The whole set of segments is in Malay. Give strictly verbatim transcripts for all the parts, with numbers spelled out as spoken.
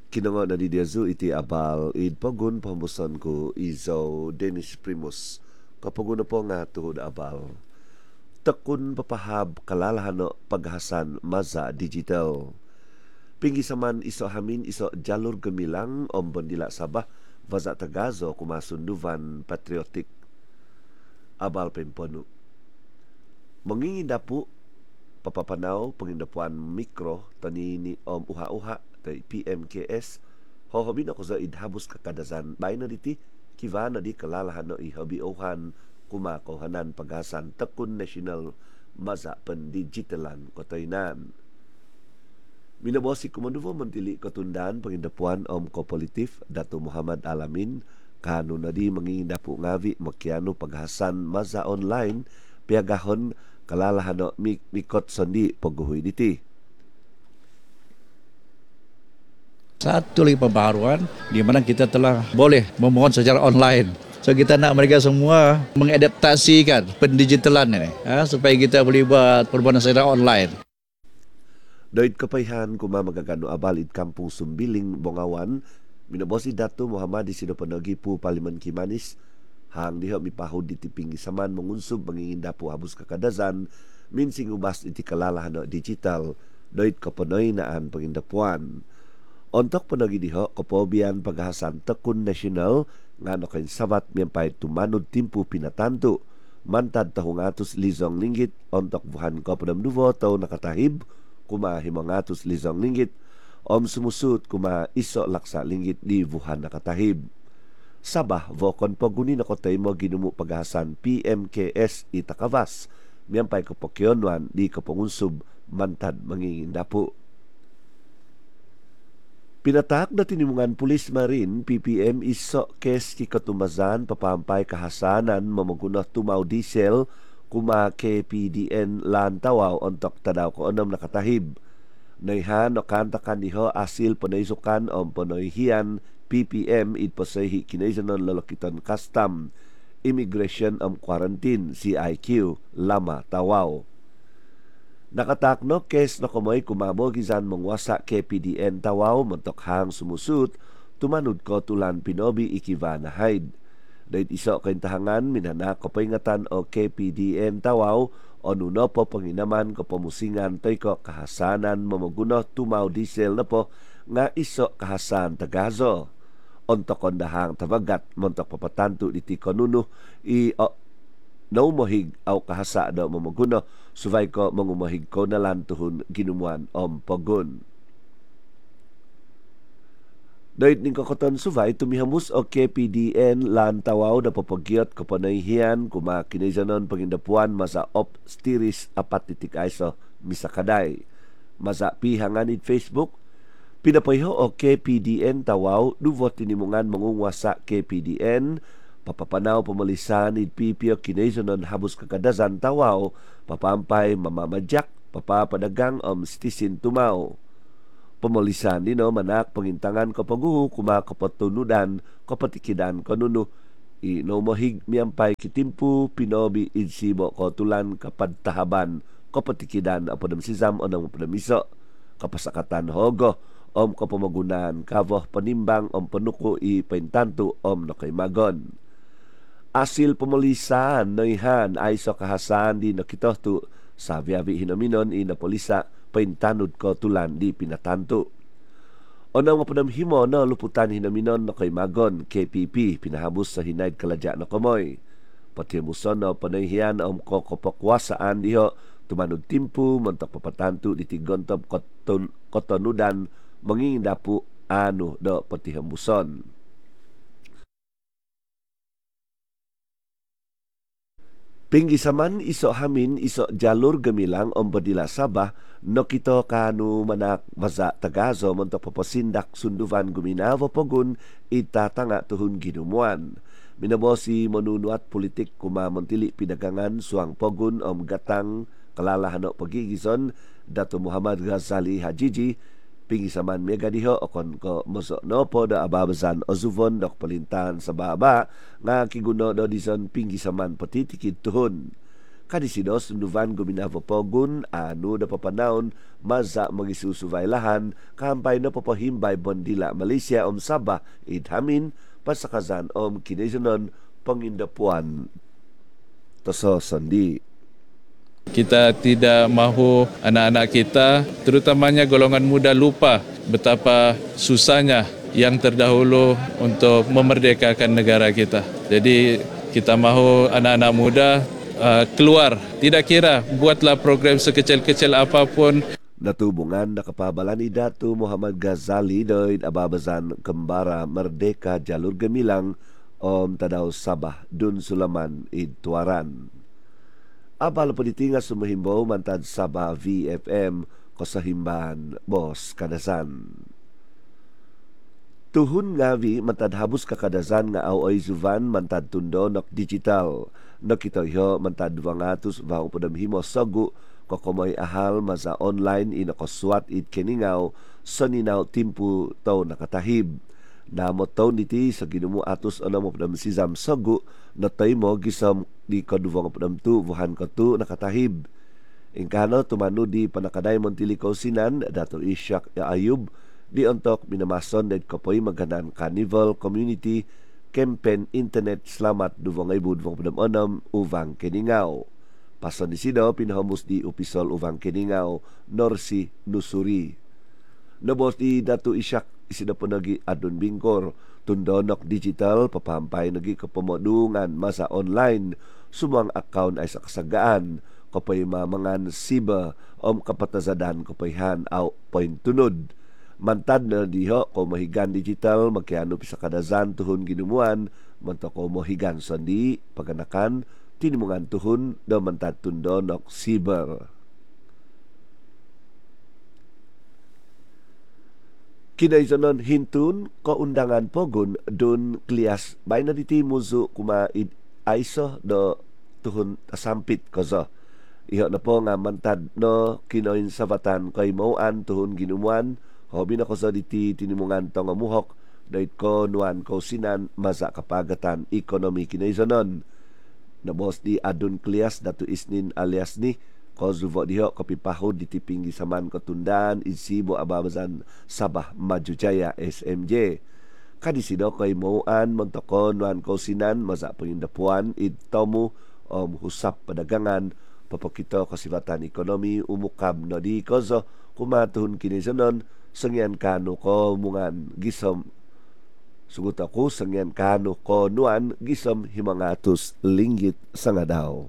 Kinungo na di diyazu iti abal id pagun pambusan ko izo Dennis Primus. Kapagun na po nga tuhod abal. Takun papahab kalalahano paghasan maza digital. Pingi saman iso hamin iso jalur gemilang ombon dila sabah vaza tagazo kumasunduvan patriotik abal pemponu. Mangingidapu papapanaw pangindapuan mikro tani ni om uha-uha tay P M K S hohobin ako sa idhabos kakadasan bay na diti kiva na di kalalahan no ihabiohan kumakohanan paghasan takun national maza pan digitalan kotoynan. Minabosi kumanduvo mantili katundaan pangindapuan om kopolitif Dato Muhammad Alamin kano na di mangindapu ngavi makiano paghasan maza online piagahon kalalahan no mikot sandi pagguhoy diti. Satu lagi pembaharuan di mana kita telah boleh memohon secara online. So kita nak mereka semua mengadaptasikan pendigitalan ini ha, supaya kita boleh buat permohonan secara online. Doit kapayhan kuma magagano abalid kampung Sumbiling Bongawan minabosi Dato Muhammad di Sido Panogi pu Paliman Kimanis hang diho mipahud di tiping saman mengunsub mangingindapu habus kakadazan minsing ubas iti kalalahan digital doit kapanoy naan pangindapuan. Ontok panagi diho kapobian paghasan tekun nasional ngano kain sabat miampay tumanod timpu pinatanto mantad tahong atus lizong linggit ontok buhan ko padamduvo taw nakatahib kuma himong atus lizong linggit om sumusut kuma iso laksa linggit di buhan nakatahib. Sabah vokon paguni na kotay mo ginumu paghasan P M K S itakavas miampay kapokyonwan di kapangunsub mantad mangingindapu. Pinatak na tinimungan pulis marin P P M iso kes ki katumazan papampay kahasanan mamagunah tumaw diesel kuma K P D N lantawaw ontok tadaw ko onom nakatahib. Naihan o kantakan diho asil panaysukan o panoyhian P P M itpasahi kinaisanon lalakitan custom immigration am quarantine C I Q lama tawaw. Nakatakno kes na kumoy kumamo gizan mangwasa K P D N tawaw montokhang sumusut tumanud ko tulan pinobi ikiva na hide. Dahit iso kaintahangan minana kapayngatan o K P D N tawaw o nuno po panginaman ko pamusingan toy ko kahasanan mamaguno tumaw diesel na po nga iso kahasan tagazo. Ontok kondahang tabagat montok papatanto diti konuno i o naumahig aw kahasa daw mamaguno suvay ko mangumahig ko nalan tuhon ginumuan om pagun. Dahit ning kakoton suvay tumihamus o K P D N lan tawaw na papagyot kapanayhian kuma kinaisanon pangindapuan masa op stiris apat titik aiso misakaday. Masa pihanganid Facebook pinapayho o K P D N tawaw duvot tinimungan mangungwasa K P D N papapanaw pamalisan id pipio kinaisanon habos kakadazan tawaw papampay mamamadyak papapadagang om stisin tumaw. Pamalisan dino manak pangintangan kapaguhu kuma kapatunudan kapatikidan kanuno inomahig miampay kitimpu pinobi idsibo kotulan kapadtahaban kapatikidan apadam sisam onang padamiso kapasakatan hogo om kapamagunan kavoh panimbang om panuko i paintanto om nakaimagon. Asil pamalisan noihan ay so kahasan di nakitohto sa biyabi hinaminon i napolisa paintanod ko tulan di pinatanto. O nang mapanamhimo na luputan hinaminon na kay Magon K P P pinahabos sa hinayd kaladya na kamoy. Patimuson na panayhiyan na um kokopakwasaan diho tumanod timpu montak papatanto di tigontob koton, kotonudan mangindapu ano do patihamuson. Pinggisaman iso hamin iso jalur gemilang ombadila Sabah no kito kanu manak maza tagazo montok papasindak sunduvan guminawa pogun itatanga tuhun ginumuan. Minabosi manunuat politik kumamontili pidagangan suang pogun om gatang kalalahano pagigison Dato Muhammad Ghazali Hajiji pingisaman mega diho okon ko moso no po da ababazan ozuvon dok palintan sa baba nga kiguno do dison pingisaman patitikid tuhon Kadisido sunduvan guminavo pogun anu da papanaon maza magisusuvailahan kampay na papahimbay Bondila Malaysia om Sabah idhamin pasakazan om kinezonon pengindapuan toso sandi. Kita tidak mahu anak-anak kita, terutamanya golongan muda, lupa betapa susahnya yang terdahulu untuk memerdekakan negara kita. Jadi kita mahu anak-anak muda uh, keluar, tidak kira buatlah program sekecil-kecil apapun. Natubungan nakapabalan ni Datu Muhammad Ghazali doid ababazan kembara Merdeka Jalur Gemilang om Tadaw Sabah Dun Sulaman id Tuaran. Abal panitinga sumahimbaw mantad Sabah V F M kosahimbahan Bos Kadasan. Tuhun ngawi mantad habus kakadasan nga aw ay zuvan mantad tundo nok digital. Nakitoyo mantad dalawang atus vang padamhimo sagu kokomoy ahal maza online inakoswat it keningaw saninaw timpu taw nakatahib. Namot taw niti sa ginumo atus anam padam sizam sagu natay mo gisam di kaduvang padam tu vuhan katu nakatahib. Ingkano tumano di panakaday Montilikaw sinan Dato Ishak Ayub di ontok minamason dahil kapoy maganan Carnival Community Campaign Internet Selamat duvang ibu duvang padam anam uvang keningaw. Pason di sido pinahamos di Upisol uvang keningaw Norsi Nusuri. Nabos di Dato Ishak isida po nagi adun bingkor tundonok digital papampay nagi kapamodungan masa online sumang account ay sa kasagaan kapay mamangan siba om kapatazadan kapayhan aw point tunod mantad na diho ko mahigan digital magkiano pisa kadazan tuhon ginumuan manto ko mahigan sandi paganakan tinimungan tuhon da mantad tundonok siber. Kinaisanon hintun kaundangan pogun dun klias bay na diti muzu kuma id aiso do tuhun tasampit kozo. Iho na po nga mantad no kinoin sabatan kay mauan tuhun ginumuan hobi na kozo diti tinimungan to nga muhok dait ko nuan ko sinan maza kapagatan ekonomi kinaisanon. Nabos di adun klias datu isnin alias ni Kozuvo diho kapipahod di tipinggi saman ketundaan isibo ababazan Sabah Maju Jaya S M J. Kadisido kay mauan montokon wan kausinan maza pengindapuan id tomu om husap padagangan papakito kasibatan ekonomi umukab no di kozo kumatuhon kinisanon sengyan kano ko mungan gisom sugut ako sengyan kano ko nuan gisom himangatus linggit sangadaw.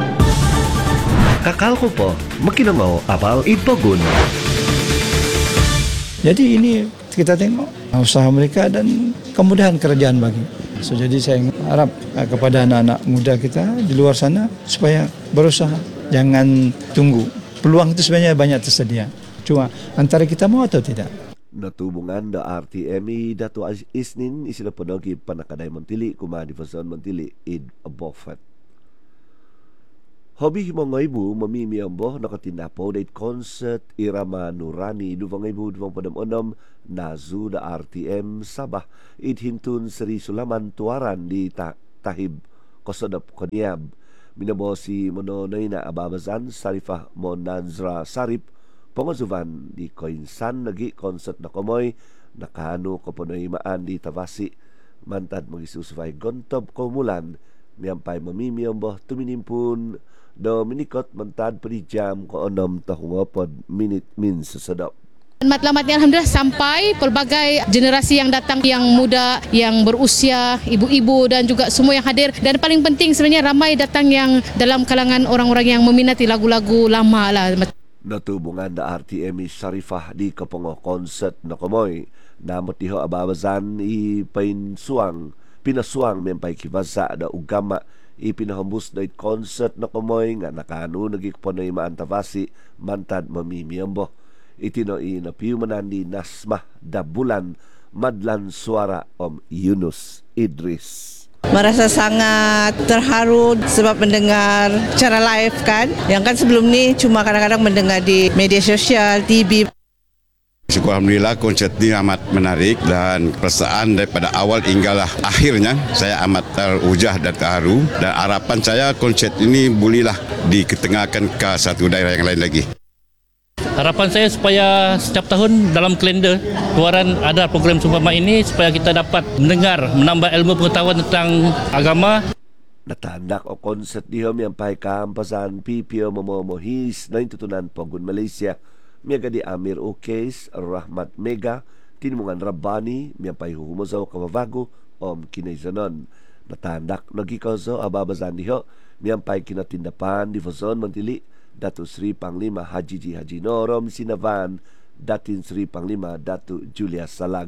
Kakal ko po, makinamaw apal ipogun. Jadi ini kita tengok usaha mereka dan kemudahan kerjaan bagi. So, jadi saya harap uh, kepada anak-anak muda kita di luar sana supaya berusaha, jangan tunggu. Peluang itu sebenarnya banyak tersedia. Cuma antara kita mau atau tidak. Natubungan da R T M I Dato Isnin isila ponogi panakaday Montili kuma division Montili id abofat. Hobi mga ibu mamimiyambo nakatinapo dahil concert irama nurani duvang ibu duvang padam onom nazu da R T M Sabah idhintun Seri Sulaman Tuaran di ta- Tahib Kosodop Koniab. Minabo si Mononoy na ababazan Sarifah Monanzra Sarip pangazuvan di Koinsan nagi concert na komoy nakano kaponoy maan di Tavasi mantad magisusufay gontob komulan miyampay mamimiyambo tuminimpun Dominikot mentad perijam ko onom tahungopod minit min sesedap. Matlamatnya alhamdulillah sampai pelbagai generasi yang datang yang muda, yang berusia, ibu-ibu dan juga semua yang hadir dan paling penting sebenarnya ramai datang yang dalam kalangan orang-orang yang meminati lagu-lagu lama lah. Natubungan da R T M I Sarifah di kapongo concert na komoy namot diho ababazan i painsuang pinasuang mempay kibaza da ugama ipinahambus dahil concert na kamoy nga nakano nagikponoy maantavasi mantad mamimiyambo itino inapiumanan ni Nasmah Dabulan Madlan Suara Om Yunus Idris. Merasa sangat terharu sebab mendengar secara live kan, yang kan sebelum ni cuma kadang-kadang mendengar di media sosial, T V. Syukur Alhamdulillah konsert ini amat menarik dan perasaan daripada awal hinggalah akhirnya saya amat terujah dan terharu, dan harapan saya konsert ini bolehlah diketengahkan ke satu daerah yang lain lagi. Harapan saya supaya setiap tahun dalam kalender keluaran ada program seumpama ini supaya kita dapat mendengar, menambah ilmu pengetahuan tentang agama. Natandak o konsert dihom yang pai kampasan P P O Momomohis na intutunan Pogun Malaysia. Miyaga di Amir Ukes, Rahmat Mega, Tinimungan Rabbani, miyampay huhumazaw kamavago, om kinaizanon. Natandak nagikazo ababazan diho, miyampay kinatindapan di Fazon Mantili, Datu Sri Panglima Haji Ji Haji Norom Sinavan, Datin Sri Panglima Datu Julia Salag.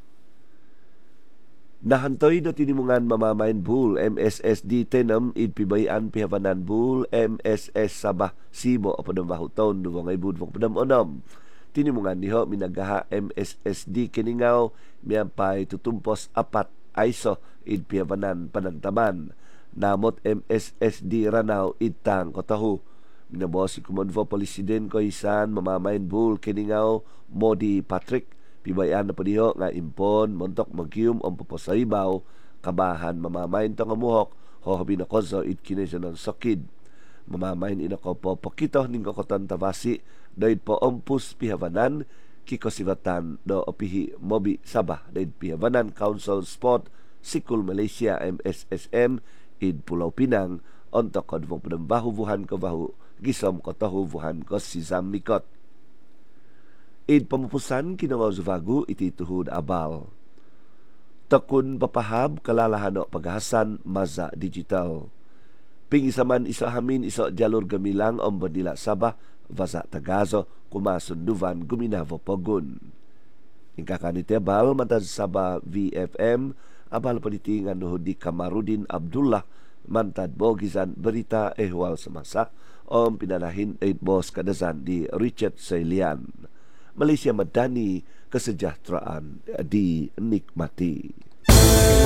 Nahantoy na tinimungan mamamain bul M S S D Tenem idpibayan pihabanan bul M S S Sabah Simo apadam bahuton duwang ay budwang padam onom. Tinimungan niho minagaha M S S D Kiningaw miyampay tutumpos apat aiso idpihabanan panantaman. Namot M S S D Ranao idtang kotahu. Minabawas si Kumonvo President ko isan mamamain bul Kiningaw Modi Patrick. Pibayan na padiho nga impon, montok magyum ang papasaibaw, kabahan mamamain to nga muhok, hohabi na kozo it kinesyo ng sakid. Mamamain ina ko po pokito ning kakotan tabasi, dahil po ompus pihabanan, kikosivatan do opihi mobi sabah, dahil pihabanan Council Sport, Sikul Malaysia M S S M, id Pulau Pinang, ontok kodvong padambahubuhan ko bahu, gisom kotahubuhan ko si Zamikot. Id pamupusan kinangaw Zuvagu iti tuhod abal. Takun papahab kalalahano paghasan maza digital. Pingisaman isa hamin isa jalur gamilang ang bandila Sabah vaza Tagazo kumasunduvan guminavo pogun. Ingkakanite abal mantad Sabah V F M abal panitingan nuhod di Kamarudin Abdullah mantad bogizan berita ehwal semasa om pinanahin eight boss kadazan di Richard Sailian. Malaysia madani kesejahteraan dinikmati.